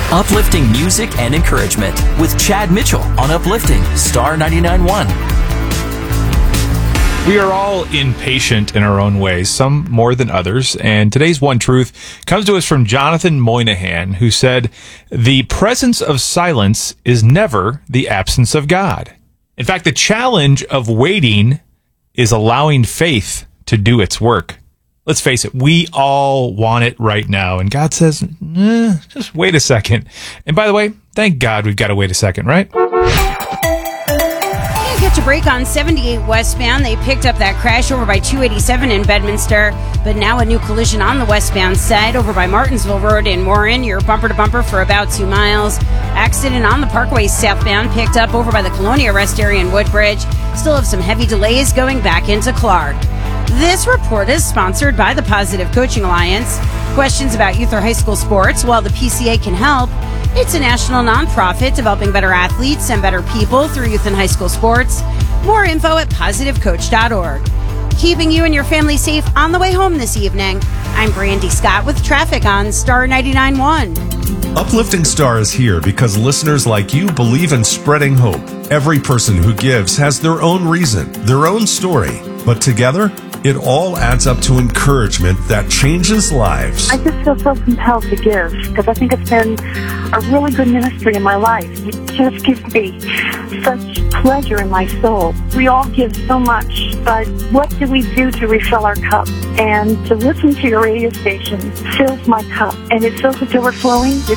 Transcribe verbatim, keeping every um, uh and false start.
Uplifting music and encouragement with Chad Mitchell on Uplifting Star ninety-nine point one. We are all impatient in our own ways, some more than others, and today's One Truth comes to us from Jonathan Moynihan, who said, "The presence of silence is never the absence of God." In fact, the challenge of waiting is allowing faith to do its work. Let's face it, we all want it right now, and God says, eh, just wait a second. And by the way, thank God we've got to wait a second, right? To break on seventy-eight westbound. They picked up that crash over by two eighty-seven in Bedminster, but now a new collision on the westbound side over by Martinsville Road in Warren. You're bumper to bumper for about two miles. Accident on the Parkway southbound picked up over by the Colonia rest area in Woodbridge. Still have some heavy delays going back into Clark. This report is sponsored by the Positive Coaching Alliance. Questions about youth or high school sports? Well, the P C A can help. It's a national nonprofit developing better athletes and better people through youth and high school sports. More info at positive coach dot org. Keeping you and your family safe on the way home this evening. I'm Brandy Scott with traffic on Star ninety-nine point one. Uplifting Star is here because listeners like you believe in spreading hope. Every person who gives has their own reason, their own story. But together, it all adds up to encouragement that changes lives. I just feel so compelled to give because I think it's been a really good ministry in my life. It just gives me such pleasure in my soul. We all give so much, but what do we do to refill our cup? And to listen to your radio station fills my cup, and it fills it to overflowing. It